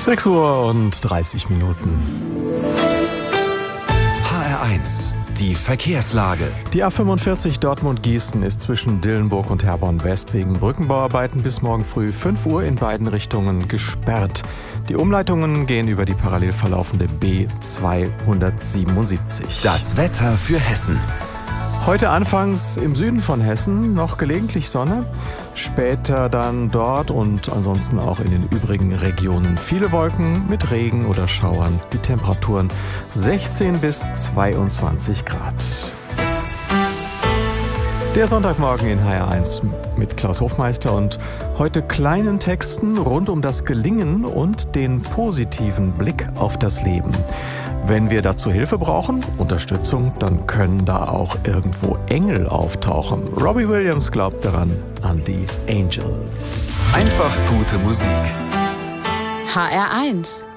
6:30 Uhr. HR1, die Verkehrslage. Die A45 Dortmund-Gießen ist zwischen Dillenburg und Herborn-West wegen Brückenbauarbeiten bis morgen früh 5 Uhr in beiden Richtungen gesperrt. Die Umleitungen gehen über die parallel verlaufende B277. Das Wetter für Hessen. Heute anfangs im Süden von Hessen noch gelegentlich Sonne, später dann dort und ansonsten auch in den übrigen Regionen viele Wolken mit Regen oder Schauern. Die Temperaturen 16 bis 22 Grad. Der Sonntagmorgen in HR1 mit Klaus Hofmeister und heute kleinen Texten rund um das Gelingen und den positiven Blick auf das Leben. Wenn wir dazu Hilfe brauchen, Unterstützung, dann können da auch irgendwo Engel auftauchen. Robbie Williams glaubt daran, an die Angels. Einfach gute Musik. HR1